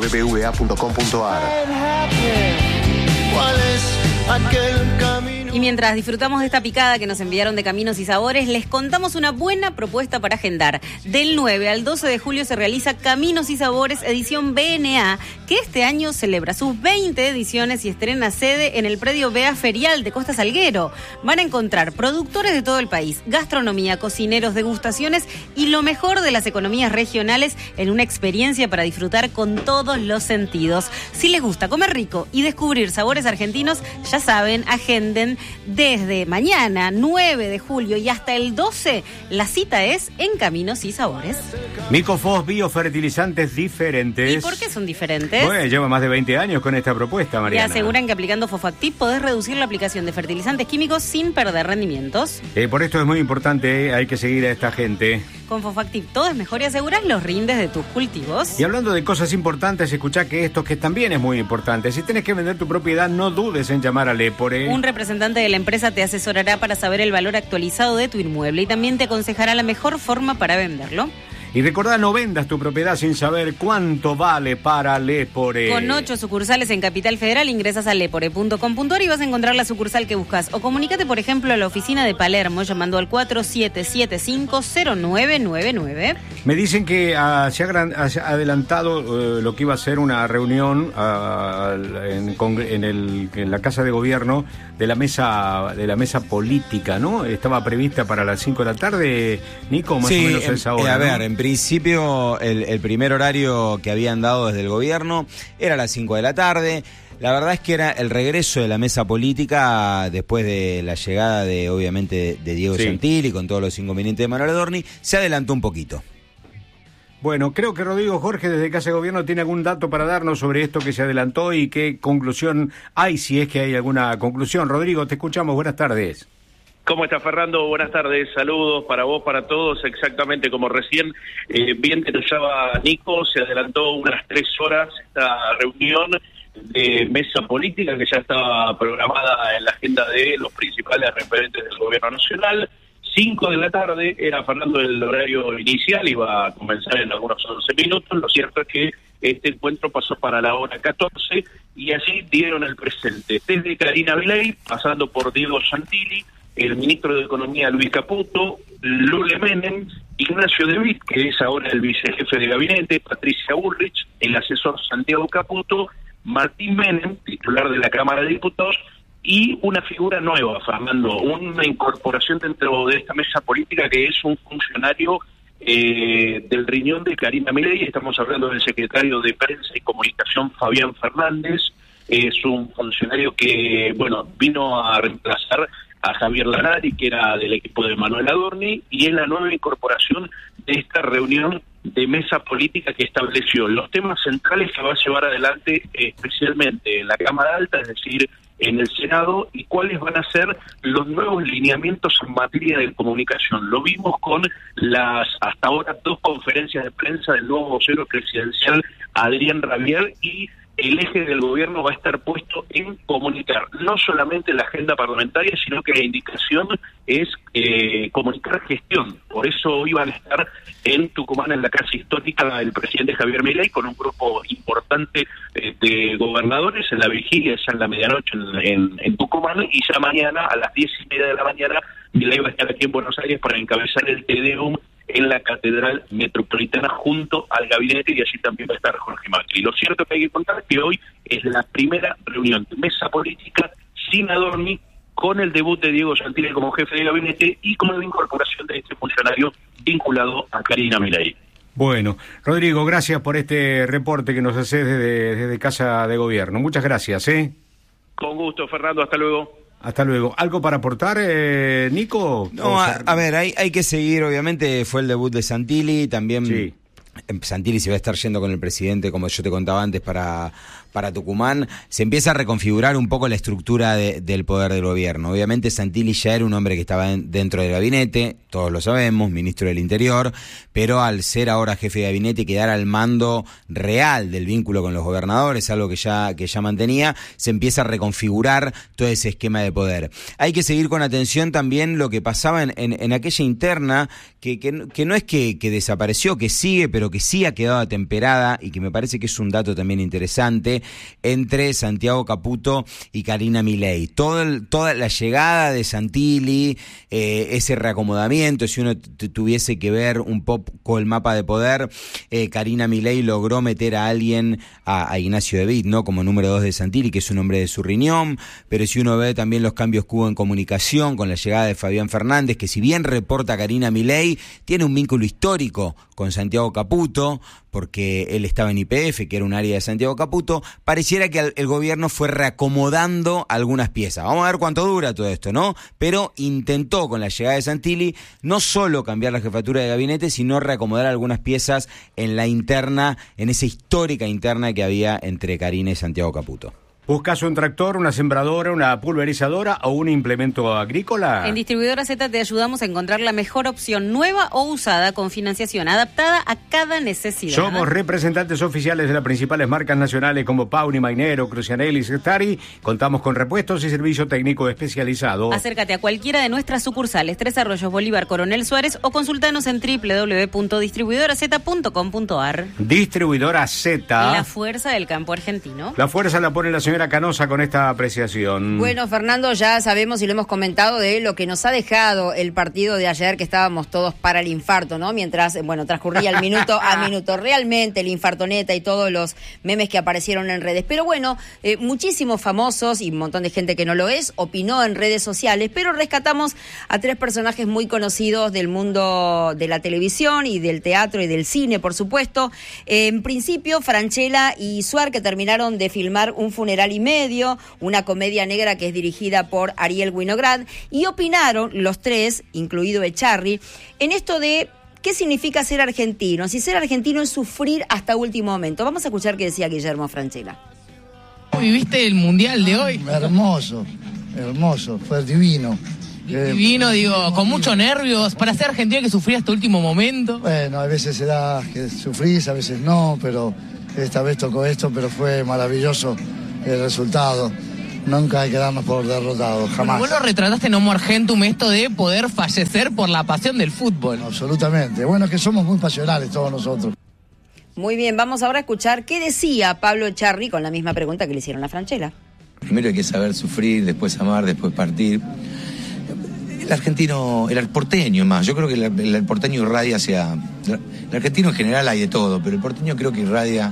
bbva.com.ar. ¿Cuál es aquel camino? Y mientras disfrutamos de esta picada que nos enviaron de Caminos y Sabores, les contamos una buena propuesta para agendar. Del 9 al 12 de julio se realiza Caminos y Sabores edición BNA, que este año celebra sus 20 ediciones y estrena sede en el predio BA Ferial de Costa Salguero. Van a encontrar productores de todo el país, gastronomía, cocineros, degustaciones y lo mejor de las economías regionales en una experiencia para disfrutar con todos los sentidos. Si les gusta comer rico y descubrir sabores argentinos, ya saben, agenden. Desde mañana, 9 de julio y hasta el 12, la cita es en Caminos y Sabores. Micofos, biofertilizantes diferentes. ¿Y por qué son diferentes? Bueno, llevo más de 20 años con esta propuesta, Mariana. Te aseguran que aplicando Fofactip podés reducir la aplicación de fertilizantes químicos sin perder rendimientos. Por esto es muy importante, hay que seguir a esta gente. Con Fofactip todo es mejor y aseguras los rindes de tus cultivos. Y hablando de cosas importantes, escuchá que esto que también es muy importante. Si tenés que vender tu propiedad, no dudes en llamar a Lepore. Un representante de la empresa te asesorará para saber el valor actualizado de tu inmueble y también te aconsejará la mejor forma para venderlo. Y recordá, no vendas tu propiedad sin saber cuánto vale para Lepore. Con 8 sucursales en Capital Federal, ingresas a lepore.com.ar y vas a encontrar la sucursal que buscas. O comunícate, por ejemplo, a la oficina de Palermo llamando al 4775-0999. Me dicen que se ha adelantado lo que iba a ser una reunión en la Casa de Gobierno de la mesa política, ¿no? Estaba prevista para las 5 de la tarde, Nico, más o menos a esa hora. A ver, ¿no? En principio el primer horario que habían dado desde el gobierno era a las 5 de la tarde. La verdad es que era el regreso de la mesa política después de la llegada de, obviamente, de Diego Santilli con todos los inconvenientes de Manuel Adorni. Se adelantó un poquito. Bueno, creo que Rodrigo Jorge desde Casa de Gobierno tiene algún dato para darnos sobre esto que se adelantó y qué conclusión hay, si es que hay alguna conclusión. Rodrigo, te escuchamos. Buenas tardes. ¿Cómo está, Fernando? Buenas tardes, saludos para vos, para todos. Exactamente como recién bien detallaba Nico, se adelantó unas 3 horas esta reunión de mesa política que ya estaba programada en la agenda de los principales referentes del gobierno nacional. 5 de la tarde era, Fernando, el horario inicial, iba a comenzar en algunos 11 minutos. Lo cierto es que este encuentro pasó para la hora 14 y allí dieron el presente desde Karina Milei, pasando por Diego Santilli, el ministro de Economía Luis Caputo, Lule Menem, Ignacio De Witt, que es ahora el vicejefe de gabinete, Patricia Bullrich, el asesor Santiago Caputo, Martín Menem, titular de la Cámara de Diputados, y una figura nueva, Fernando, una incorporación dentro de esta mesa política que es un funcionario del riñón de Karina Milei. Estamos hablando del secretario de Prensa y Comunicación, Fabián Fernández. Es un funcionario que, bueno, vino a reemplazar a Javier Lanari, que era del equipo de Manuel Adorni, y es la nueva incorporación de esta reunión de mesa política que estableció los temas centrales que va a llevar adelante especialmente en la Cámara Alta, es decir, en el Senado, y cuáles van a ser los nuevos lineamientos en materia de comunicación. Lo vimos con las hasta ahora 2 conferencias de prensa del nuevo vocero presidencial Adrián Rabier, y el eje del gobierno va a estar puesto en comunicar no solamente la agenda parlamentaria, sino que la indicación es comunicar gestión. Por eso hoy van a estar en Tucumán, en la casa histórica del presidente Javier Milei, con un grupo importante de gobernadores en la vigilia, ya en la medianoche en Tucumán, y ya mañana a las 10:30 de la mañana Milei va a estar aquí en Buenos Aires para encabezar el Te Deum en la Catedral Metropolitana junto al gabinete, y allí también va a estar Jorge Macri. Lo cierto que hay que contar que hoy es la primera reunión de mesa política sin Adorni, con el debut de Diego Santilli como jefe de gabinete y con la incorporación de este funcionario vinculado a Karina Milei. Bueno, Rodrigo, gracias por este reporte que nos haces desde Casa de Gobierno. Muchas gracias, ¿eh? Con gusto, Fernando, hasta luego. Hasta luego. ¿Algo para aportar, Nico? No, a ver, hay que seguir, obviamente, fue el debut de Santilli, también sí. Santilli se va a estar yendo con el presidente, como yo te contaba antes, para Tucumán. Se empieza a reconfigurar un poco la estructura del poder del gobierno. Obviamente Santilli ya era un hombre que estaba dentro del gabinete, todos lo sabemos, ministro del Interior, pero al ser ahora jefe de gabinete y quedar al mando real del vínculo con los gobernadores, algo que ya mantenía, se empieza a reconfigurar todo ese esquema de poder. Hay que seguir con atención también lo que pasaba en aquella interna, que no es que desapareció, que sigue, pero pero que sí ha quedado atemperada y que me parece que es un dato también interesante, entre Santiago Caputo y Karina Milei. Toda la llegada de Santilli, ese reacomodamiento, si uno tuviese que ver un poco el mapa de poder, Karina Milei logró meter a alguien, a Ignacio de Witt, ¿no? Como número 2 de Santilli, que es un hombre de su riñón, pero si uno ve también los cambios que hubo en comunicación con la llegada de Fabián Fernández, que si bien reporta Karina Milei, tiene un vínculo histórico con Santiago Caputo, porque él estaba en YPF, que era un área de Santiago Caputo. Pareciera que el gobierno fue reacomodando algunas piezas. Vamos a ver cuánto dura todo esto, ¿no? Pero intentó, con la llegada de Santilli, no solo cambiar la jefatura de gabinete, sino reacomodar algunas piezas en la interna, en esa histórica interna que había entre Karina y Santiago Caputo. ¿Buscas un tractor, una sembradora, una pulverizadora o un implemento agrícola? En Distribuidora Z te ayudamos a encontrar la mejor opción, nueva o usada, con financiación adaptada a cada necesidad. Somos representantes oficiales de las principales marcas nacionales como Pauni, Mainero, Crucianelli y Sectari. Contamos con repuestos y servicio técnico especializado. Acércate a cualquiera de nuestras sucursales, Tres Arroyos, Bolívar, Coronel Suárez, o consultanos en www.distribuidoraz.com.ar. Distribuidora Z. La fuerza del campo argentino. La fuerza la pone la señora Canosa con esta apreciación. Bueno, Fernando, ya sabemos y lo hemos comentado de lo que nos ha dejado el partido de ayer, que estábamos todos para el infarto, ¿no? Mientras, transcurría el minuto a minuto. Realmente el infartoneta y todos los memes que aparecieron en redes. Pero bueno, muchísimos famosos y un montón de gente que no lo es, opinó en redes sociales, pero rescatamos a 3 personajes muy conocidos del mundo de la televisión y del teatro y del cine, por supuesto. En principio, Franchella y Suar, que terminaron de filmar Un funeral y medio, una comedia negra que es dirigida por Ariel Winograd, y opinaron los 3, incluido Echarri, en esto de qué significa ser argentino, si ser argentino es sufrir hasta último momento. Vamos a escuchar qué decía Guillermo Franchella. ¿Cómo viviste el mundial de hoy? Hermoso, fue divino. Divino, digo, con muchos nervios. Para ser argentino hay que sufrir hasta último momento. Bueno, a veces se da que sufrís, a veces no, pero esta vez tocó esto, pero fue maravilloso el resultado. Nunca hay que darnos por derrotados, jamás. Vos lo retrataste en Homo Argentum, esto de poder fallecer por la pasión del fútbol. Absolutamente. Bueno, que somos muy pasionales todos nosotros. Muy bien, vamos ahora a escuchar qué decía Pablo Echarri con la misma pregunta que le hicieron a Franchella. Primero hay que saber sufrir, después amar, después partir. El argentino, el porteño más, yo creo que el porteño irradia hacia... El argentino en general hay de todo, pero el porteño creo que irradia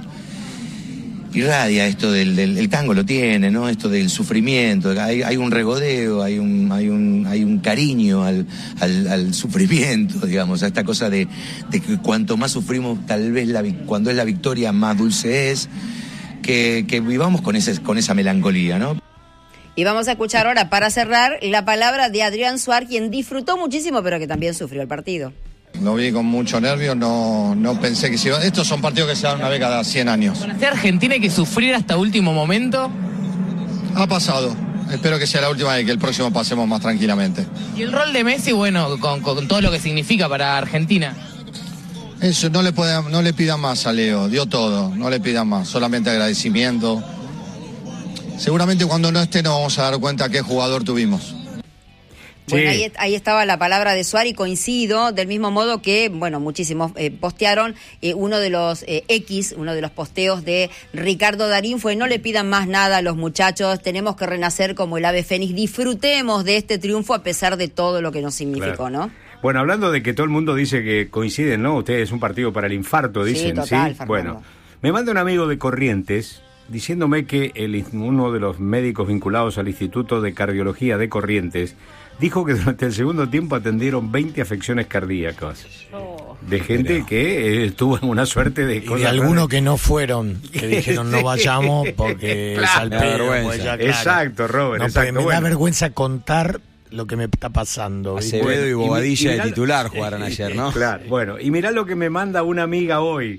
esto el tango lo tiene, ¿no? Esto del sufrimiento, hay un regodeo, hay un cariño al sufrimiento, digamos, a esta cosa de que cuanto más sufrimos, tal vez cuando es la victoria más dulce es, que vivamos con esa melancolía, ¿no? Y vamos a escuchar ahora, para cerrar, la palabra de Adrián Suar, quien disfrutó muchísimo, pero que también sufrió el partido. Lo vi con mucho nervio, no pensé que se iba. Estos son partidos que se dan una vez cada 100 años. ¿Para ser argentino hay que sufrir hasta último momento? Ha pasado. Espero que sea la última vez, que el próximo pasemos más tranquilamente. Y el rol de Messi, bueno, con todo lo que significa para Argentina. Eso, no le pidan más a Leo, dio todo, no le pidan más, solamente agradecimiento. Seguramente cuando no esté nos vamos a dar cuenta qué jugador tuvimos. Bueno, Sí. ahí estaba la palabra de Suar, y coincido, del mismo modo que, muchísimos postearon, uno de los uno de los posteos de Ricardo Darín fue: no le pidan más nada a los muchachos, tenemos que renacer como el ave fénix, disfrutemos de este triunfo a pesar de todo lo que nos significó, Claro. ¿no? Bueno, hablando de que todo el mundo dice que coinciden, ¿no? Ustedes, un partido para el infarto, dicen, total, ¿sí? Fernando. Bueno, me manda un amigo de Corrientes diciéndome que uno de los médicos vinculados al Instituto de Cardiología de Corrientes dijo que durante el segundo tiempo atendieron 20 afecciones cardíacas. De gente que tuvo una suerte de... Y de algunos que no fueron, que dijeron no vayamos porque es al pedo, pues ya, claro. Exacto, Robert, No, exacto. me da vergüenza contar lo que me está pasando. ¿viste? Acevedo y Bobadilla mirá- de titular jugaron ayer, ¿no? Claro, bueno, y mirá lo que me manda una amiga hoy.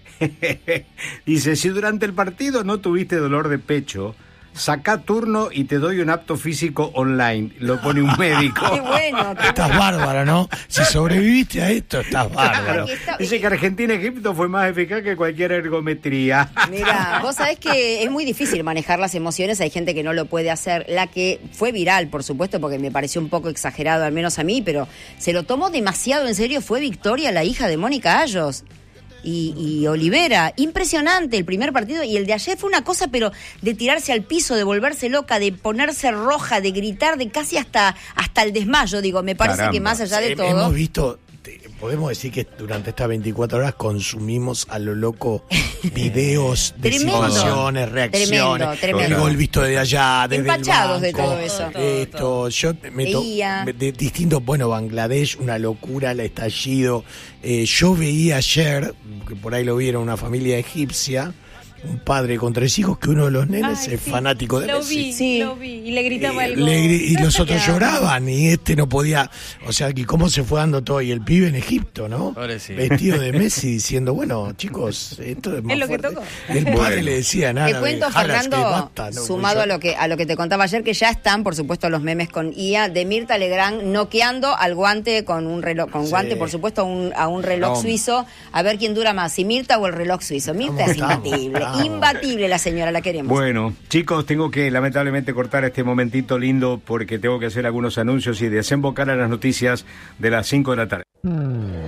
Dice: si durante el partido no tuviste dolor de pecho, sacá turno y te doy un apto físico online. Lo pone un médico. Qué bueno. Estás bárbaro, ¿no? Si sobreviviste a esto, estás bárbaro. Claro. Dice que Argentina-Egipto fue más eficaz que cualquier ergometría. Mira, vos sabés que es muy difícil manejar las emociones, hay gente que no lo puede hacer. La que fue viral, por supuesto, porque me pareció un poco exagerado, al menos a mí, pero se lo tomó demasiado en serio, fue Victoria, la hija de Mónica Ayos. y Olivera. Impresionante el primer partido, y el de ayer fue una cosa, pero de tirarse al piso, de volverse loca, de ponerse roja, de gritar, de casi hasta el desmayo. Digo, me parece que más allá de todo... Hemos visto... Podemos decir que durante estas 24 horas consumimos a lo loco videos de situaciones, reacciones, tremendo. el gol visto de allá, desde empachados el banco, de todo eso. Yo de distintos, Bangladesh, una locura, el estallido. Yo veía ayer, que por ahí lo vieron, una familia egipcia, un padre con 3 hijos, que uno de los nenes es fanático de Messi. Lo vi, y le gritaba el gol. Y los otros lloraban, y no podía, o sea, que cómo se fue dando todo, y el pibe en Egipto, ¿no? Vestido de Messi, diciendo, bueno, chicos, esto es más es lo fuerte. Que tocó. Y el padre le decía nada. Te cuento, Fernando, basta, ¿no? sumado a lo que te contaba ayer, que ya están, por supuesto, los memes con IA de Mirta Legrand noqueando al guante con un reloj, guante, por supuesto, a un reloj suizo, a ver quién dura más, si Mirta o el reloj suizo. Mirta es imbatible. Imbatible la señora, la queremos. Bueno, chicos, tengo que lamentablemente cortar este momentito lindo porque tengo que hacer algunos anuncios y desembocar a las noticias de las 5 de la tarde.